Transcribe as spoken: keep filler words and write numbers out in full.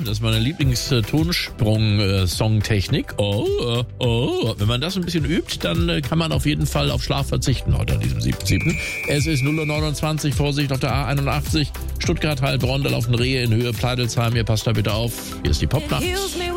das ist meine Lieblings-Tonsprung-Songtechnik. Oh, oh, oh. Wenn man das ein bisschen übt, dann kann man auf jeden Fall auf Schlaf verzichten heute an diesem siebten siebten Es ist null Uhr neunundzwanzig, Vorsicht auf der A einundachtzig. Stuttgart, Heilbronn, da laufen Rehe in Höhe Pleidelsheim. Ihr passt da bitte auf. Hier ist die Popnacht.